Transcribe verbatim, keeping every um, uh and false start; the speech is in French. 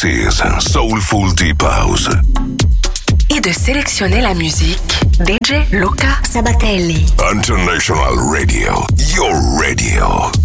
is Soulful Deep House. Et de sélectionner la musique, D J Luca Sabatelli. International Radio, your radio.